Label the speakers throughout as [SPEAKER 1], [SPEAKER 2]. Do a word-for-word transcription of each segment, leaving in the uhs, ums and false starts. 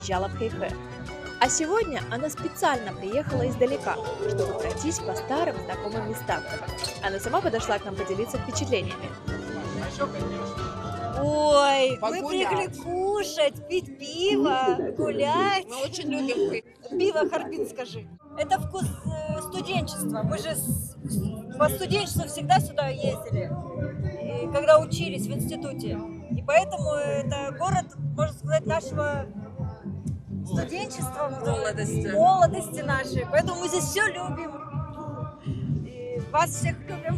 [SPEAKER 1] приезжала в Хэйхэ. А сегодня она специально приехала издалека, чтобы пройтись по старым знакомым местам. Она сама подошла к нам поделиться впечатлениями.
[SPEAKER 2] Ой, мы
[SPEAKER 3] Погулять.
[SPEAKER 2] приехали кушать, пить пиво, гулять.
[SPEAKER 3] Мы очень любим Хэйхэ.
[SPEAKER 2] Пиво Харбин, скажи. Это вкус э, студенчества. Мы же с- по студенчеству всегда сюда ездили, и когда учились в институте. И поэтому это город, можно сказать, нашего студенчества,
[SPEAKER 3] Молодости.
[SPEAKER 2] молодости нашей. Поэтому мы здесь все любим. И вас всех любим.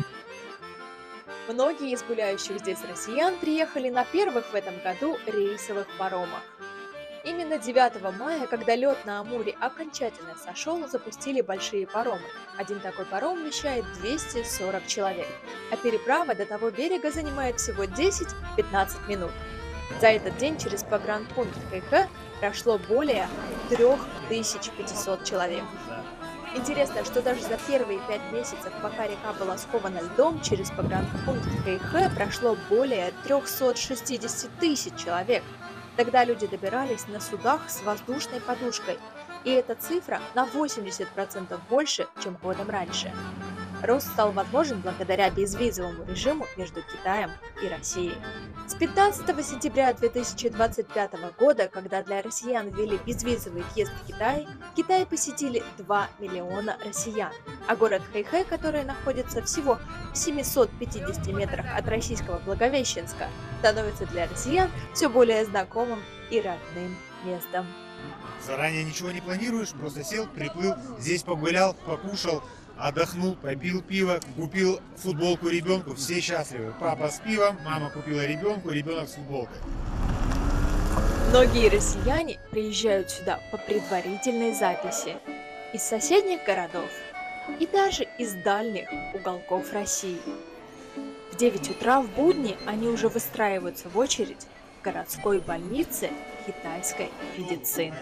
[SPEAKER 1] Многие из гуляющих здесь россиян приехали на первых в этом году рейсовых паромах. Именно девятого мая, когда лед на Амуре окончательно сошел, запустили большие паромы. Один такой паром вмещает двести сорок человек, а переправа до того берега занимает всего десять-пятнадцать минут. За этот день через погранпункт Хэйхэ прошло более трёх тысяч пятисот человек. Интересно, что даже за первые пять месяцев, пока река была скована льдом, через погранпункт Хэйхэ прошло более трёхсот шестидесяти тысяч человек. Тогда люди добирались на судах с воздушной подушкой, и эта цифра на восемьдесят процентов больше, чем годом раньше. Рост стал возможен благодаря безвизовому режиму между Китаем и Россией. С пятнадцатого сентября две тысячи двадцать пятого года, когда для россиян ввели безвизовый въезд в Китай, Китай посетили два миллиона россиян, а город Хэйхэ, который находится всего в семисот пятидесяти метрах от российского Благовещенска, становится для россиян все более знакомым и родным местом.
[SPEAKER 4] Заранее ничего не планируешь, просто сел, приплыл, здесь погулял, покушал, отдохнул, попил пиво, купил футболку ребенку, все счастливы. Папа с пивом, мама купила ребенку, ребенок с футболкой.
[SPEAKER 1] Многие россияне приезжают сюда по предварительной записи из соседних городов и даже из дальних уголков России. В девять утра в будни они уже выстраиваются в очередь в городской больнице китайской медицины.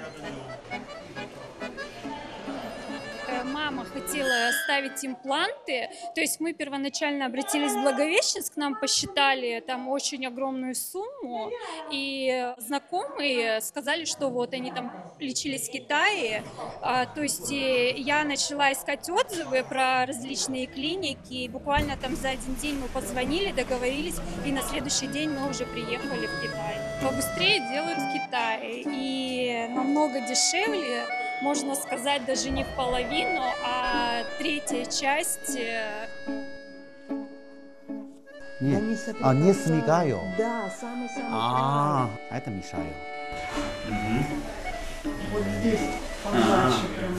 [SPEAKER 5] Мама хотела ставить импланты, то есть мы первоначально обратились в Благовещенск, нам посчитали там очень огромную сумму, и знакомые сказали, что вот они там лечились в Китае, а, то есть э, я начала искать отзывы про различные клиники, и буквально там за один день мы позвонили, договорились, и на следующий день мы уже приехали в Китай. Побыстрее делают в Китае, и намного дешевле, можно сказать, даже не в половину, а третья часть. э,
[SPEAKER 6] Нет.
[SPEAKER 7] Они
[SPEAKER 6] А, не
[SPEAKER 7] соприкасаются.
[SPEAKER 6] смекаю.
[SPEAKER 7] Да, самый-самый
[SPEAKER 6] А, это мешаю.
[SPEAKER 7] край. Вот здесь подальше, прям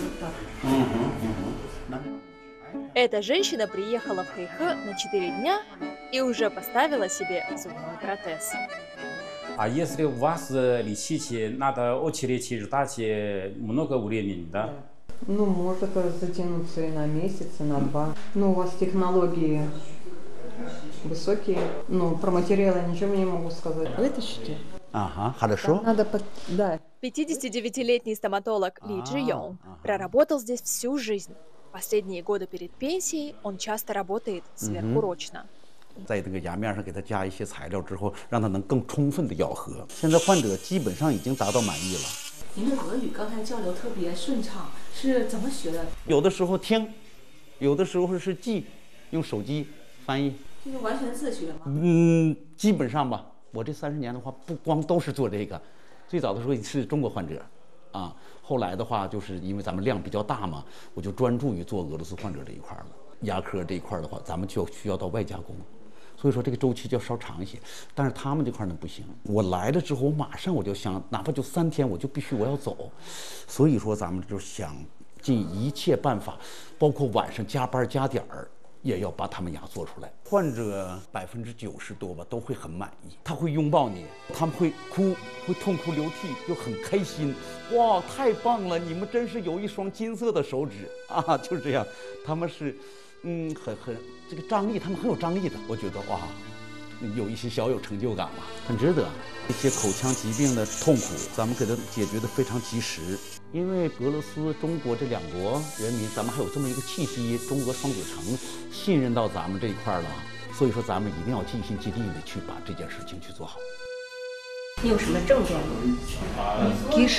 [SPEAKER 7] вот так.
[SPEAKER 1] Эта женщина приехала в Хэйхэ на четыре дня и уже поставила себе зубной протез.
[SPEAKER 8] А если вас э, лечить, э, надо очередь ждать э, много времени, да?
[SPEAKER 7] Ну, может это затянуться и на месяц, и на два. Ну, у вас технологии высокие. Ну, про материалы ничего не могу сказать. Вытащите.
[SPEAKER 6] Ага, хорошо.
[SPEAKER 7] Там надо, под... да.
[SPEAKER 1] пятидесятидевятилетний стоматолог Ли Джи Йонг
[SPEAKER 6] А, ага.
[SPEAKER 1] проработал здесь всю жизнь. Последние годы перед пенсией он часто работает сверхурочно.
[SPEAKER 6] 在这个牙面上给它加一些材料之后，让它能更充分的咬合。现在患者基本上已经达到满意了。
[SPEAKER 9] 您的俄语刚才交流特别顺畅，是怎么学的？
[SPEAKER 6] 有的时候听，有的时候是记，用手机翻译。
[SPEAKER 9] 就是完全自学吗？
[SPEAKER 6] 嗯，基本上吧。我这三十年的话，不光都是做这个，最早的时候是中国患者，啊，后来的话就是因为咱们量比较大嘛，我就专注于做俄罗斯患者这一块了。牙科这一块的话，咱们就需要到外加工。 所以说这个周期就要稍长一些，但是他们这块呢不行。我来了之后，我马上我就想，哪怕就三天，我就必须我要走。所以说咱们就想尽一切办法，包括晚上加班加点儿，也要把他们牙做出来。患者百分之九十多吧都会很满意，他会拥抱你，他们会哭，会痛哭流涕，就很开心。哇，太棒了！你们真是有一双金色的手指啊！就是这样，他们是。 嗯，很很这个张力，他们很有张力的，我觉得哇，有一些小有成就感吧，很值得。一些口腔疾病的痛苦，咱们给它解决的非常及时。因为俄罗斯、中国这两国人民，咱们还有这么一个气息，中俄双子城信任到咱们这一块了，所以说咱们一定要尽心尽力的去把这件事情去做好。
[SPEAKER 9] 你有什么症状吗？